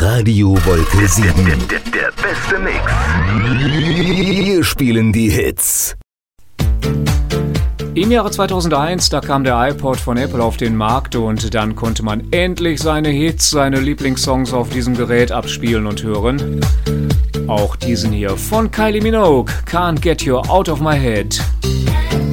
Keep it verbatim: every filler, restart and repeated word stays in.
Radio Wolke sieben. Der, der, der beste Mix. Wir spielen die Hits. Im Jahre zweitausendeins, da kam der iPod von Apple auf den Markt und dann konnte man endlich seine Hits, seine Lieblingssongs auf diesem Gerät abspielen und hören. Auch diesen hier von Kylie Minogue, Can't Get You Out of My Head.